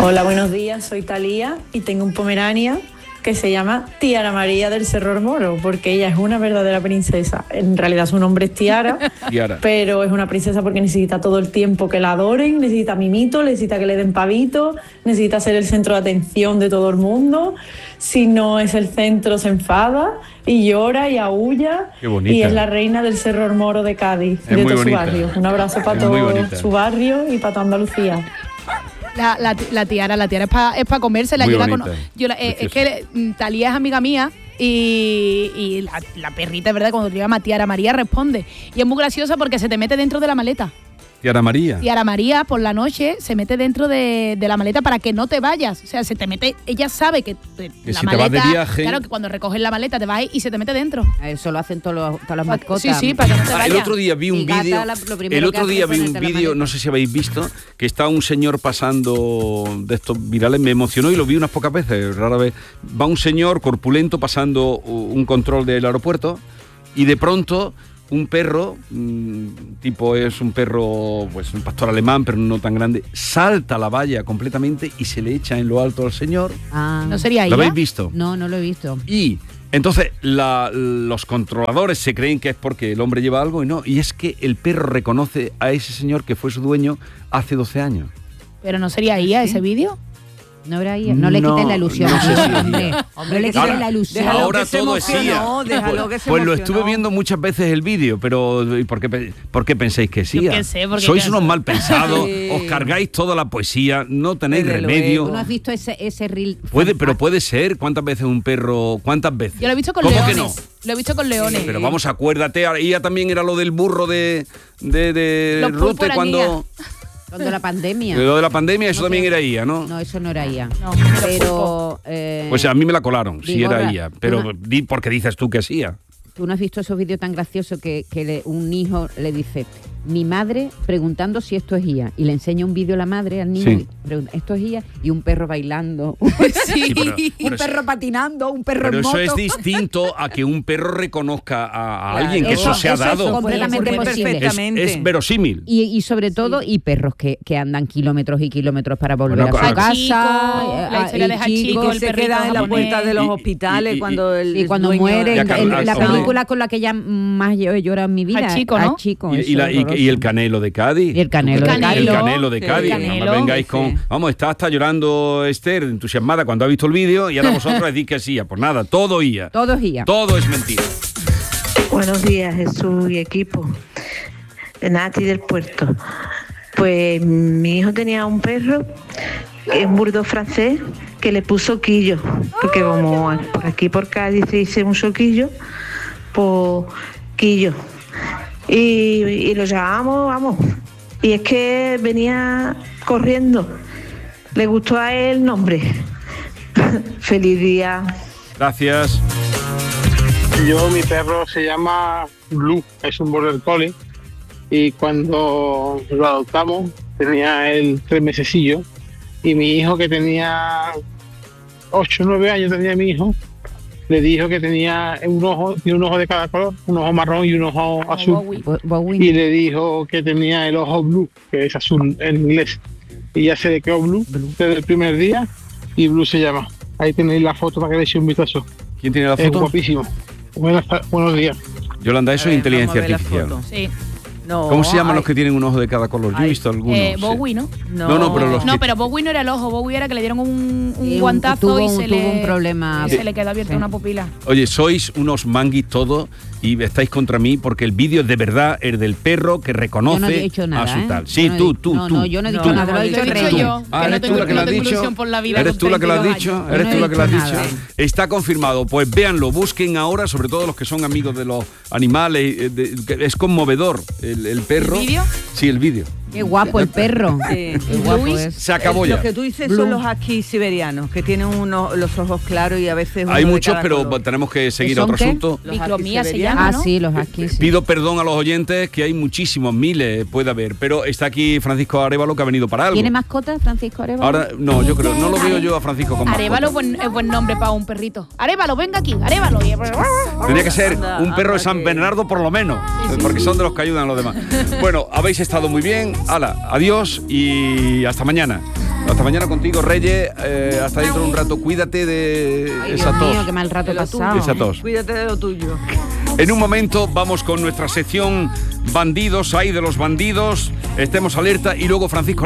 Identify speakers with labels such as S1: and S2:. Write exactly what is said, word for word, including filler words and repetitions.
S1: Hola, buenos días, soy Talía y tengo un Pomerania que se llama Tiara María del Cerro Moro, porque ella es una verdadera princesa. En realidad su nombre es Tiara,
S2: Tiara,
S1: pero es una princesa porque necesita todo el tiempo que la adoren, necesita mimito, necesita que le den pavito, necesita ser el centro de atención de todo el mundo. Si no es el centro, se enfada y llora y aúlla.
S2: Qué bonita.
S1: Y es la reina del Cerro Moro de Cádiz,
S2: Es
S1: de
S2: muy
S1: todo su
S2: bonita.
S1: barrio. Un abrazo para
S2: Es muy
S1: todo
S2: bonita.
S1: su barrio y para toda Andalucía.
S3: La, la, la tiara, la tiara es para es pa comérsela.
S2: Muy
S3: Yo la
S2: bonita,
S3: cono- yo la- eh, es
S2: preciosa.
S3: que mm, Talía es amiga mía y, y la, la perrita, es verdad, cuando te llama Tiara María responde. Y es muy graciosa porque se te mete dentro de la maleta.
S2: Tiara María.
S3: Tiara María por la noche se mete dentro de, de la maleta para que no te vayas. O sea, se te mete, ella sabe que, eh,
S2: Que
S3: la
S2: si te
S3: maleta,
S2: vas de viaje-
S3: claro, que cuando recoges la maleta te vas ahí y se te mete dentro.
S4: Eso lo hacen todos los, todas las mascotas.
S3: Sí, sí, para que no te
S2: Ah,
S3: vayas.
S2: el otro día vi un
S4: Mi gata,
S2: vídeo.
S4: la- lo primero
S2: El
S4: que
S2: otro
S4: hace
S2: día
S4: es
S2: vi un
S4: ponerte la
S2: vídeo,
S4: maleta.
S2: no sé si habéis visto, que está un señor pasando de estos virales, me emocionó y lo vi unas pocas veces, rara vez. Va un señor corpulento pasando un control del aeropuerto y de pronto un perro, mmm, tipo es un perro, pues un pastor alemán, pero no tan grande, salta la valla completamente y se le echa en lo alto al señor.
S4: Ah,
S3: ¿No sería
S2: ¿Lo
S3: ella?
S2: habéis visto?
S4: no, no lo he visto.
S2: Y entonces la- los controladores se creen que es porque el hombre lleva algo y no. Y es que el perro reconoce a ese señor que fue su dueño hace doce años.
S3: Pero no sería ella ese vídeo.
S4: No, era ella. No le
S2: No,
S4: quiten la ilusión.
S2: no sé si es
S4: hombre.
S2: ella.
S4: No le quiten
S2: Ahora-
S4: la ilusión.
S5: déjalo
S2: Ahora
S5: que se
S2: todo es
S5: emocionó,
S2: ella.
S5: déjalo
S2: Pues,
S5: que se
S2: pues lo
S5: emocionó.
S2: estuve viendo muchas veces el vídeo, pero ¿y por qué, pe- por qué pensáis que sí?
S3: Yo qué sé, porque
S2: Sois
S3: qué
S2: unos
S3: sé.
S2: mal pensados,
S5: Sí.
S2: os cargáis toda la poesía, no tenéis
S5: Desde
S2: remedio.
S4: ¿Tú no has visto ese, ese reel?
S2: Puede, pero puede ser. ¿Cuántas veces un perro? ¿Cuántas veces?
S3: Yo lo he visto con
S2: ¿Cómo
S3: leones.
S2: que no?
S3: Lo he visto con leones.
S2: Pero vamos, acuérdate, ella también era lo del burro de, de, de
S3: Los
S2: Rute
S3: púrpura
S2: cuando...
S4: Cuando la pandemia.
S2: Lo de la pandemia, eso
S4: No
S2: también
S4: sé.
S2: era ella, ¿no?
S4: No, eso no era ella.
S3: No,
S4: Pero. eh,
S2: Pues a mí me la colaron, sí
S4: digo,
S2: era
S4: ra-
S2: ella. Pero
S4: una-
S2: di porque dices tú que hacía.
S4: ¿Tú no has visto esos vídeos tan graciosos que, que le- un hijo le dice, mi madre preguntando si esto es I A? Y le enseña un vídeo a la madre, al niño,
S2: Sí.
S4: y pregunta, ¿esto es I A? Y un perro bailando.
S3: Sí.
S2: Sí, pero-
S4: un
S2: pero
S4: perro
S2: eso-
S4: patinando, un perro
S2: Pero
S4: en
S2: eso
S4: moto.
S2: es distinto a que un perro reconozca a, a
S4: Claro,
S2: alguien, que eso,
S4: eso-
S2: se ha
S4: eso es
S2: dado.
S4: completamente
S5: Ocurre
S4: posible.
S2: Es,
S5: perfectamente.
S2: es verosímil.
S4: Y, y sobre todo, y perros que, que andan kilómetros y kilómetros para volver
S2: Bueno,
S4: a su
S2: claro.
S4: casa.
S3: Hachiko,
S4: eh,
S3: la historia
S4: y
S3: de
S5: Y
S3: Hachiko,
S5: que
S3: el
S5: se
S3: perrito
S5: queda en la
S3: japonés.
S5: puerta de los
S2: Y- y-
S5: hospitales
S2: y- y-
S5: cuando el
S4: Y cuando
S5: dueño-
S4: muere,
S2: Ya,
S4: en-
S2: Carlos,
S4: en la
S2: hombre.
S4: película con la que ya más yo he llorado en mi vida.
S3: Hachiko, ¿no?
S4: Hachiko,
S2: Y,
S4: eso
S2: y la-
S4: es
S2: y- y
S4: horroroso.
S2: el canelo de Cádiz.
S4: Y el canelo
S3: de
S2: El
S3: Cádiz.
S2: canelo de
S5: Sí.
S2: Cádiz.
S3: El
S2: No me
S3: canelo.
S2: vengáis
S5: Sí.
S2: con... Vamos, está hasta llorando Esther, entusiasmada cuando ha visto el vídeo, y ahora vosotros decís que sí. Pues nada, todo I A.
S4: Todos I A.
S2: Todo es mentira.
S6: Buenos días, Jesús y equipo. Nati del Puerto. Pues mi hijo tenía un perro, que es un bulldog francés, que le puso quillo. Porque como por aquí por Cádiz se dice un soquillo, pues quillo. Y, y lo llamamos, vamos. Y es que venía corriendo. Le gustó a él el nombre. Feliz día.
S2: Gracias.
S7: Yo, mi perro se llama Blue, es un border collie, y cuando lo adoptamos tenía él tres mesecillos, y mi hijo, que tenía ocho o nueve años, tenía mi hijo, le dijo que tenía un ojo, tiene un ojo de cada color, un ojo marrón y un ojo
S3: Como
S7: azul,
S3: Bowie.
S4: Bo- Bowie.
S7: y le dijo que tenía el ojo blue, que es azul en inglés, y ya se le quedó Blue, desde el primer día, y Blue se llama. Ahí tenéis la foto para que le eche un vistazo.
S2: ¿Quién tiene la
S7: Es
S2: foto?
S7: guapísimo. Buenas, ta- buenos días.
S2: Yolanda, eso
S5: A
S2: es
S5: ver,
S2: inteligencia
S5: vamos a ver la
S2: artificial.
S5: foto.
S3: Sí.
S5: No,
S2: ¿Cómo se llaman
S5: ay,
S2: los que tienen un ojo de cada color? Yo he
S5: Ay,
S2: visto algunos.
S3: Eh,
S2: sí.
S3: Bowie, ¿no?
S5: No,
S2: No, no, pero los
S3: No,
S2: que-
S3: pero Bowie no era el ojo. Bowie era que le dieron un, un
S4: Sí, un-
S3: guantazo
S4: tuvo
S3: y
S4: un-
S3: se
S4: tuvo
S3: le...
S4: un problema.
S3: y se le quedó abierta
S4: Sí.
S3: una pupila.
S2: Oye, sois unos manguis todos y estáis contra mí porque el vídeo es de verdad el del perro que reconoce
S4: Yo no he dicho nada,
S2: a su
S4: ¿eh?
S2: tal.
S4: Yo
S2: Sí,
S4: no he
S2: tú,
S4: dicho-
S2: tú,
S4: no,
S2: tú.
S4: no, yo no he
S5: No,
S4: dicho nada,
S5: lo he
S4: lo he
S5: dicho
S4: dicho
S3: Lo he
S4: Rey.
S3: dicho yo,
S2: Ah,
S3: que no
S2: eres tú
S3: tengo,
S2: la que
S3: no
S2: lo has
S3: tengo
S2: dicho.
S3: ilusión por la vida.
S2: Eres
S3: con
S2: tú la que lo has
S3: treinta y
S2: dicho.
S3: dos años.
S2: Eres
S4: Yo
S2: tú
S4: no
S2: la
S4: he
S2: que lo has
S4: dicho
S2: dicho.
S4: nada.
S2: Está confirmado. Pues véanlo, busquen ahora, sobre todo los que son amigos de los animales. eh, de- que es conmovedor el, el perro.
S3: ¿El vídeo?
S2: Sí, el vídeo.
S4: Qué guapo el perro.
S5: Sí.
S4: Qué guapo
S3: Luis,
S4: es.
S2: Se acabó
S5: Eh,
S2: ya.
S5: Lo que tú dices
S4: Blue.
S5: son los aquí siberianos, que tienen uno, los ojos claros y a veces uno
S2: Hay
S5: de
S2: muchos,
S5: cada
S2: pero
S5: color.
S2: tenemos que seguir a
S4: ¿Son
S2: otro
S4: qué?
S2: asunto.
S5: Los
S3: Micromía se
S5: siberianos.
S3: llama,
S4: Ah,
S3: ¿no?
S4: sí, los aquí. Sí.
S2: Pido perdón a los oyentes, que hay muchísimos, miles puede haber, pero está aquí Francisco Arévalo, que ha venido para algo.
S4: ¿Tiene mascota, Francisco Arévalo?
S2: Ahora, no, yo creo, no lo veo yo a Francisco con
S3: Arévalo
S2: mascota.
S3: buen- es buen nombre para un perrito. Arévalo, venga aquí, Arévalo. Y-
S2: Tendría que ser
S5: Anda,
S2: un perro de
S5: anda
S2: San
S5: que-
S2: Bernardo por lo menos, porque son de los que ayudan a los demás. Bueno, habéis estado muy bien. Hala, adiós y hasta mañana. Hasta mañana contigo, Reyes. Eh, hasta dentro de un rato. Cuídate de
S4: Ay,
S2: esa
S4: Dios
S2: tos.
S4: mío, qué mal rato
S5: De lo
S4: pasado.
S5: tuyo.
S2: Esa tos.
S5: Cuídate de lo tuyo.
S2: En un momento vamos con nuestra sección Bandidos, hay de los bandidos. Estemos alerta y luego Francisco